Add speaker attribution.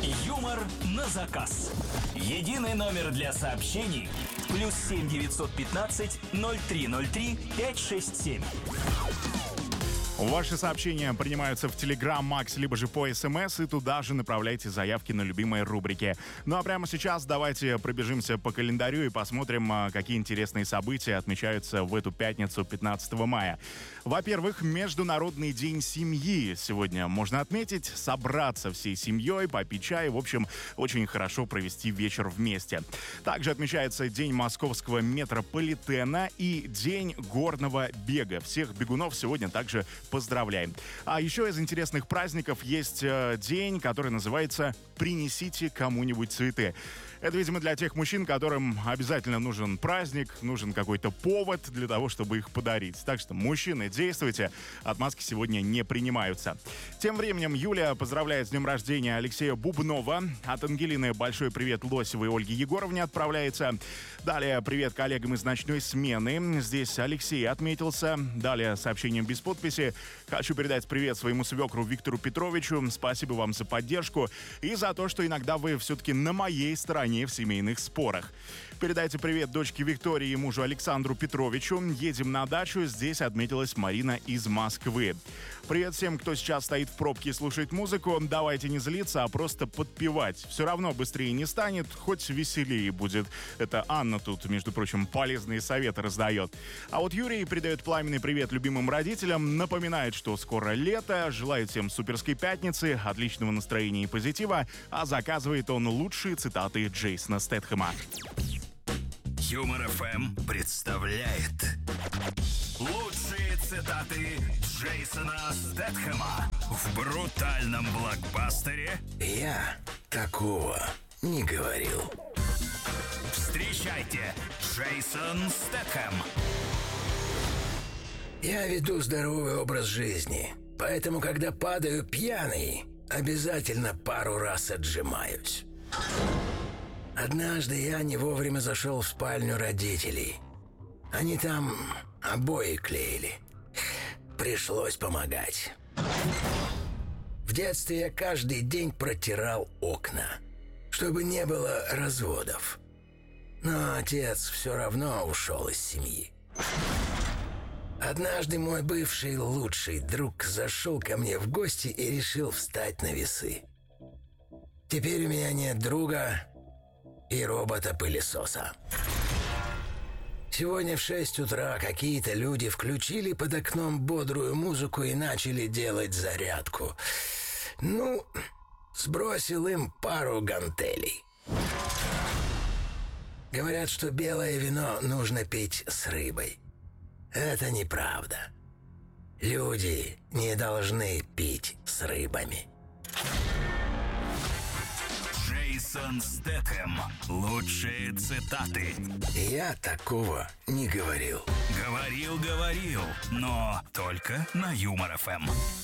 Speaker 1: Юмор на заказ. Единый номер для сообщений. +7 915 0303 567.
Speaker 2: Ваши сообщения принимаются в Telegram Max, либо же по СМС, и туда же направляйте заявки на любимые рубрики. Ну а прямо сейчас давайте пробежимся по календарю и посмотрим, какие интересные события отмечаются в эту пятницу, 15 мая. Во-первых, Международный день семьи. Сегодня можно отметить, собраться всей семьей, попить чай, в общем, очень хорошо провести вечер вместе. Также отмечается День московского метрополитена и День горного бега. Всех бегунов сегодня также поздравляем. А еще из интересных праздников есть день, который называется «Принесите кому-нибудь цветы». Это, видимо, для тех мужчин, которым обязательно нужен праздник, нужен какой-то повод для того, чтобы их подарить. Так что, мужчины, действуйте. Отмазки сегодня не принимаются. Тем временем Юлия поздравляет с днем рождения Алексея Бубнова. От Ангелины большой привет Лосевой Ольге Егоровне отправляется. Далее привет коллегам из «Ночной смены». Здесь Алексей отметился. Далее сообщением без подписи. Хочу передать привет своему свекру Виктору Петровичу. Спасибо вам за поддержку и за то, что иногда вы все-таки на моей стороне в семейных спорах. Передайте привет дочке Виктории и мужу Александру Петровичу. Едем на дачу. Здесь отметилась Марина из Москвы. Привет всем, кто сейчас стоит в пробке и слушает музыку. Давайте не злиться, а просто подпевать. Все равно быстрее не станет, хоть веселее будет. Это Анна тут, между прочим, полезные советы раздает. А вот Юрий передает пламенный привет любимым родителям. Напоминает, что скоро лето. Желает всем суперской пятницы, отличного настроения и позитива. А заказывает он лучшие цитаты Джейсона Стэтхэма.
Speaker 3: Юмор ФМ представляет лучшие цитаты Джейсона Стэтхэма в брутальном блокбастере
Speaker 4: «Я такого не говорил».
Speaker 3: Встречайте, Джейсон Стэтхэм.
Speaker 4: Я веду здоровый образ жизни, поэтому, когда падаю пьяный, обязательно пару раз отжимаюсь. Однажды я не вовремя зашел в спальню родителей. Они там обои клеили. Пришлось помогать. В детстве я каждый день протирал окна, чтобы не было разводов. Но отец все равно ушел из семьи. Однажды мой бывший лучший друг зашел ко мне в гости и решил встать на весы. Теперь у меня нет друга и робота-пылесоса. Сегодня в 6 утра какие-то люди включили под окном бодрую музыку и начали делать зарядку. Ну, сбросил им пару гантелей. Говорят, что белое вино нужно пить с рыбой. Это неправда. Люди не должны пить с рыбами.
Speaker 3: Джейсон Стэтхэм. Лучшие цитаты.
Speaker 4: Я такого не говорил.
Speaker 3: Говорил, но только на Юмор ФМ.